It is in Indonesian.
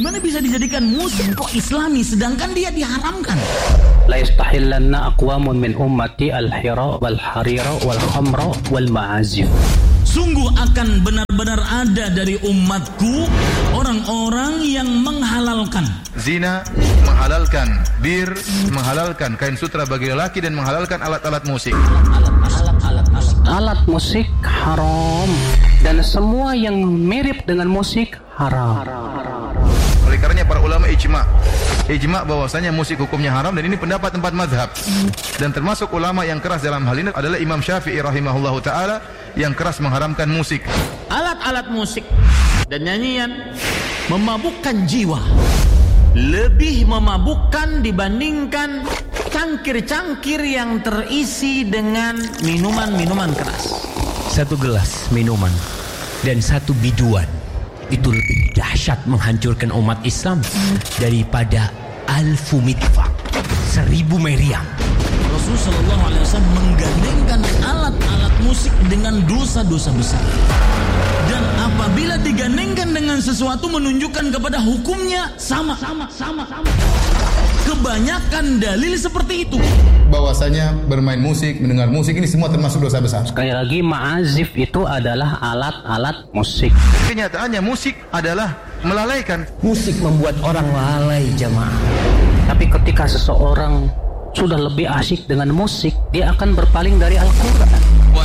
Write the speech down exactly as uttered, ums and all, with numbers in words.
Mana bisa dijadikan musik kok Islami sedangkan dia diharamkan? La yastahillanna aqwamun min ummati al-hira wal harira wal khamra wal ma'azif. Sungguh akan benar-benar ada dari umatku orang-orang yang menghalalkan zina, menghalalkan bir, menghalalkan kain sutra bagi lelaki, dan menghalalkan alat-alat musik. Alat-alat alat musik haram, dan semua yang mirip dengan musik haram. Oleh karenanya para ulama ijma ijma bahwasanya musik hukumnya haram, dan ini pendapat empat mazhab. Dan termasuk ulama yang keras dalam hal ini adalah Imam Syafi'i rahimahullahu taala yang keras mengharamkan musik. Alat-alat musik dan nyanyian memabukkan jiwa, lebih memabukkan dibandingkan cangkir-cangkir yang terisi dengan minuman-minuman keras. Satu gelas minuman dan satu biduan itu lebih dahsyat menghancurkan umat Islam daripada alfu mitfaq, seribu meriam. Rasulullah shallallahu alaihi wasallam menggandengkan alat-alat musik dengan dosa-dosa besar. Dan apabila digandengkan dengan sesuatu menunjukkan kepada hukumnya sama, sama, sama, sama. Kebanyakan dalil seperti itu. Bahwasanya bermain musik, mendengar musik ini semua termasuk dosa besar. Sekali lagi, ma'azif itu adalah alat-alat musik. Kenyataannya musik adalah melalaikan. Musik membuat orang lalai, jamaah. Tapi ketika seseorang sudah lebih asyik dengan musik, dia akan berpaling dari Al-Quran.